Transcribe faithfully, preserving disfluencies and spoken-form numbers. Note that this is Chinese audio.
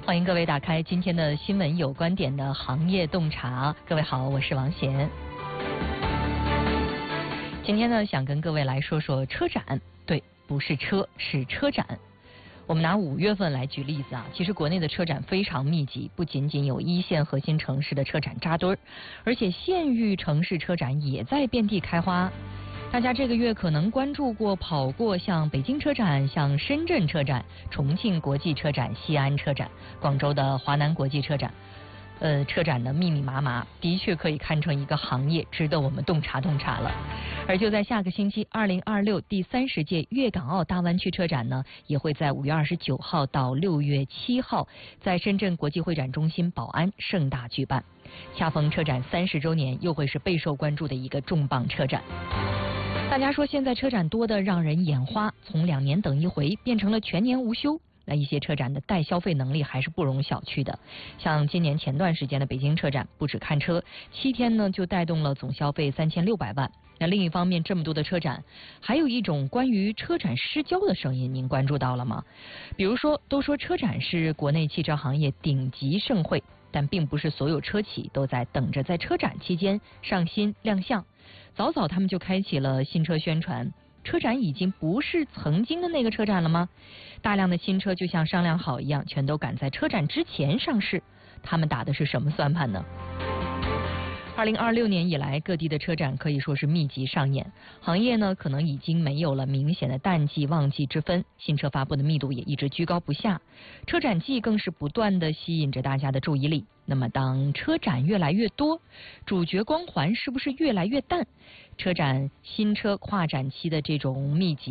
欢迎各位打开今天的新闻有观点的行业洞察。各位好，我是王贤。今天呢，想跟各位来说说车展。对，不是车，是车展。我们拿五月份来举例子啊，其实国内的车展非常密集，不仅仅有一线核心城市的车展扎堆儿，而且县域城市车展也在遍地开花。大家这个月可能关注过、跑过像北京车展、像深圳车展、重庆国际车展、西安车展、广州的华南国际车展。呃，车展的密密麻麻，的确可以看成一个行业，值得我们洞察洞察了。而就在下个星期，二零二六第三十届粤港澳大湾区车展呢，也会在五月二十九号到六月七号，在深圳国际会展中心宝安盛大举办。恰逢车展三十周年，又会是备受关注的一个重磅车展。大家说现在车展多得让人眼花，从两年等一回变成了全年无休。那一些车展的带消费能力还是不容小觑的，像今年前段时间的北京车展，不止看车，七天呢就带动了总消费三千六百万。那另一方面，这么多的车展，还有一种关于车展失焦的声音，您关注到了吗？比如说，都说车展是国内汽车行业顶级盛会，但并不是所有车企都在等着在车展期间上新亮相，早早他们就开启了新车宣传。车展已经不是曾经的那个车展了吗？大量的新车就像商量好一样，全都赶在车展之前上市。他们打的是什么算盘呢？二零二六年以来，各地的车展可以说是密集上演，行业呢可能已经没有了明显的淡季旺季之分，新车发布的密度也一直居高不下，车展季更是不断的吸引着大家的注意力。那么当车展越来越多，主角光环是不是越来越淡？车展新车跨展期的这种密集